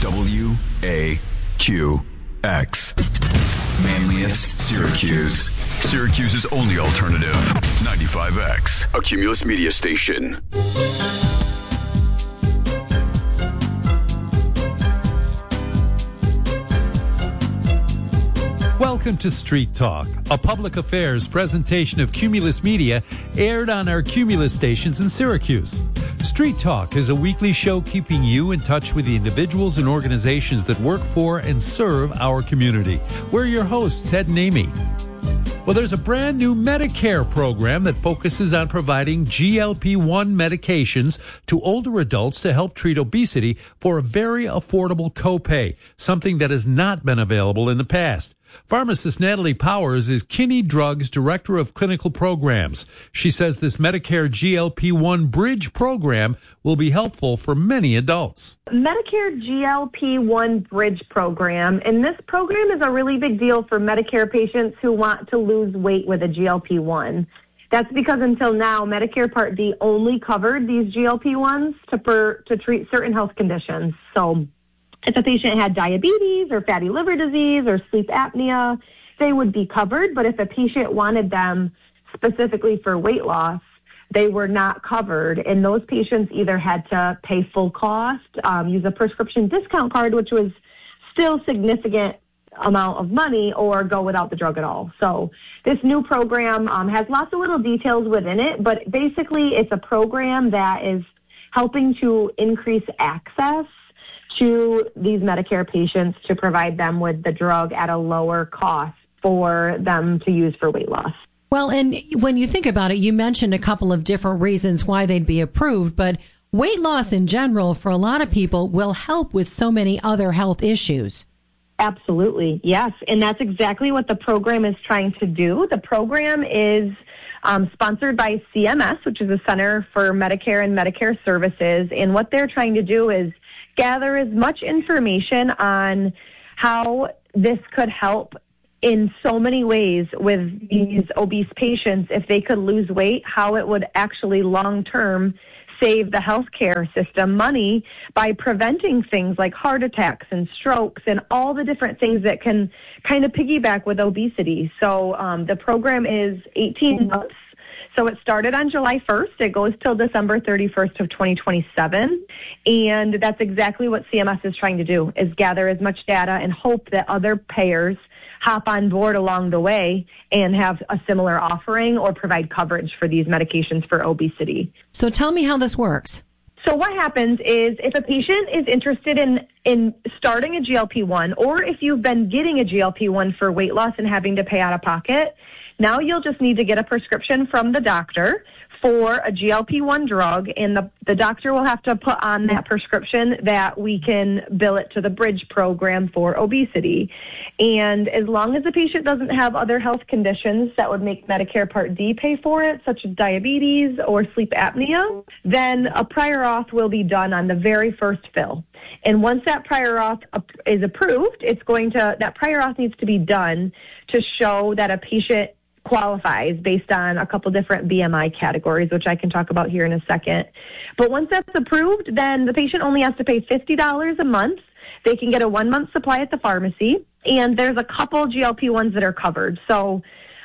WAQX. Manlius, Syracuse. Syracuse's only alternative. 95X, a Cumulus media station. Welcome to Street Talk, a public affairs presentation of Cumulus Media aired on our Cumulus stations in Syracuse. Street Talk is a weekly show keeping you in touch with the individuals and organizations that work for and serve our community. We're your hosts, Ted and Amy. Well, there's a brand new Medicare program that focuses on providing GLP-1 medications to older adults to help treat obesity for a very affordable copay, something that has not been available in the past. Pharmacist Natalie Powers is Kinney Drugs Director of Clinical Programs. She says this Medicare GLP-1 Bridge program will be helpful for many adults. Medicare GLP-1 Bridge program, and this program is a really big deal for Medicare patients who want to lose weight with a GLP-1. That's because until now, Medicare Part D only covered these GLP-1s to treat certain health conditions. So if a patient had diabetes or fatty liver disease or sleep apnea, they would be covered. But if a patient wanted them specifically for weight loss, they were not covered. And those patients either had to pay full cost, use a prescription discount card, which was still significant amount of money, or go without the drug at all. So this new program has lots of little details within it, but basically it's a program that is helping to increase access to these Medicare patients to provide them with the drug at a lower cost for them to use for weight loss. Well, and when you think about it, you mentioned a couple of different reasons why they'd be approved, but weight loss in general for a lot of people will help with so many other health issues. Absolutely, yes. And that's exactly what the program is trying to do. The program is sponsored by CMS, which is the Center for Medicare and Medicare Services. And what they're trying to do is gather as much information on how this could help in so many ways with these obese patients. If they could lose weight, how it would actually long-term save the healthcare system money by preventing things like heart attacks and strokes and all the different things that can kind of piggyback with obesity. So the program is 18 months. So it started on July 1st. It goes till December 31st of 2027. And that's exactly what CMS is trying to do, is gather as much data and hope that other payers hop on board along the way and have a similar offering or provide coverage for these medications for obesity. So tell me how this works. So what happens is if a patient is interested in starting a GLP-1, or if you've been getting a GLP-1 for weight loss and having to pay out of pocket, now you'll just need to get a prescription from the doctor for a GLP-1 drug, and the doctor will have to put on that prescription that we can bill it to the Bridge program for obesity. And as long as the patient doesn't have other health conditions that would make Medicare Part D pay for it, such as diabetes or sleep apnea, then a prior auth will be done on the very first fill. And once that prior auth is approved, that prior auth needs to be done to show that a patient qualifies based on a couple different BMI categories, which I can talk about here in a second. But once that's approved, then the patient only has to pay $50 a month. They can get a 1-month supply at the pharmacy, and there's a couple GLP-1s that are covered. So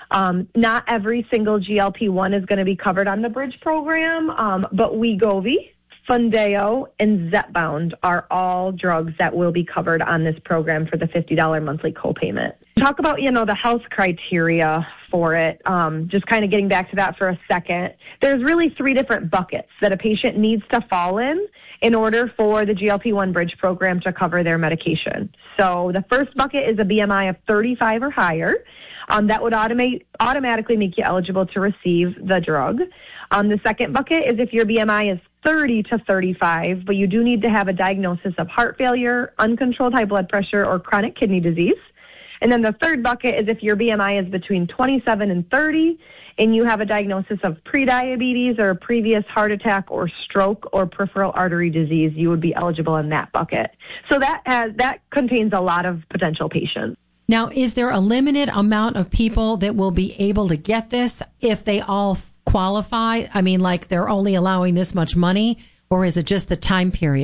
not every single GLP-1 is going to be covered on the Bridge program, but Wegovy, Fundeo, and Zepbound are all drugs that will be covered on this program for the $50 monthly copayment. Talk about, the health criteria for it. Just kind of getting back to that for a second. There's really 3 different buckets that a patient needs to fall in order for the GLP-1 Bridge program to cover their medication. So the first bucket is a BMI of 35 or higher. That would automatically make you eligible to receive the drug. The second bucket is if your BMI is 30 to 35, but you do need to have a diagnosis of heart failure, uncontrolled high blood pressure, or chronic kidney disease. And then the third bucket is if your BMI is between 27 and 30 and you have a diagnosis of prediabetes or a previous heart attack or stroke or peripheral artery disease, you would be eligible in that bucket. So that contains a lot of potential patients. Now, is there a limited amount of people that will be able to get this if they all qualify? I mean, like they're only allowing this much money, or is it just the time period?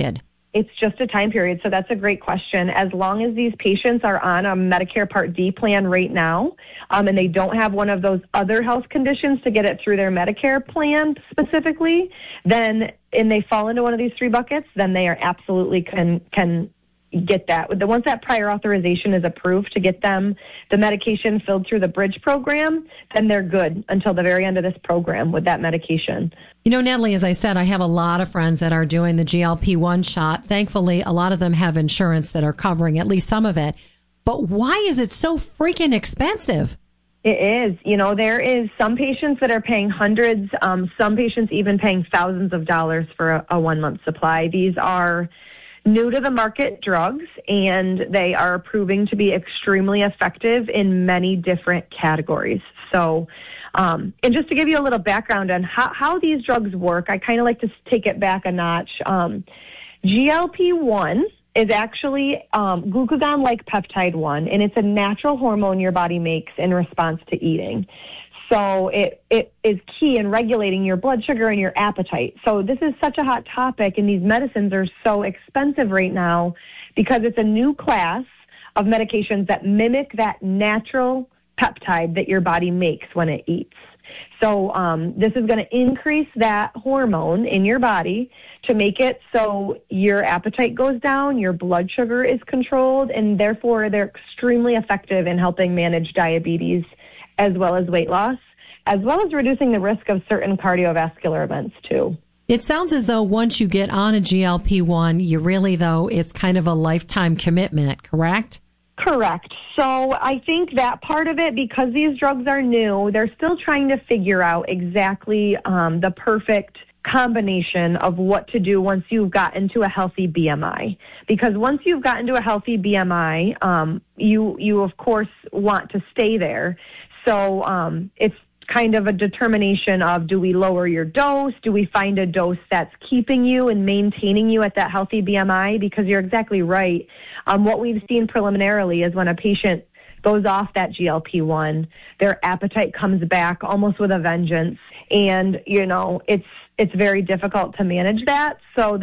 It's just a time period. So that's a great question. As long as these patients are on a Medicare Part D plan right now, and they don't have one of those other health conditions to get it through their Medicare plan specifically, then, and they fall into one of these three buckets, then they are absolutely can get that. Once that prior authorization is approved to get them the medication filled through the Bridge program, then they're good until the very end of this program with that medication. You know, Natalie, as I said, I have a lot of friends that are doing the GLP-1 shot. Thankfully, a lot of them have insurance that are covering at least some of it. But why is it so freaking expensive? It is. You know, there is some patients that are paying hundreds, some patients even paying thousands of dollars for a 1 month supply. These are new to the market drugs, and they are proving to be extremely effective in many different categories. So, and just to give you a little background on how these drugs work, I kind of like to take it back a notch. GLP-1 is actually glucagon-like peptide 1, and it's a natural hormone your body makes in response to eating. So it is key in regulating your blood sugar and your appetite. So this is such a hot topic, and these medicines are so expensive right now because it's a new class of medications that mimic that natural peptide that your body makes when it eats. So this is going to increase that hormone in your body to make it so your appetite goes down, your blood sugar is controlled, and therefore they're extremely effective in helping manage diabetes as well as weight loss, as well as reducing the risk of certain cardiovascular events, too. It sounds as though once you get on a GLP-1, you really, though, it's kind of a lifetime commitment, correct? Correct. So I think that part of it, because these drugs are new, they're still trying to figure out exactly the perfect combination of what to do once you've gotten to a healthy BMI. Because once you've gotten to a healthy BMI, you of course want to stay there. So it's kind of a determination of, do we lower your dose? Do we find a dose that's keeping you and maintaining you at that healthy BMI? Because you're exactly right. What we've seen preliminarily is when a patient goes off that GLP-1, their appetite comes back almost with a vengeance. And, you know, it's very difficult to manage that. So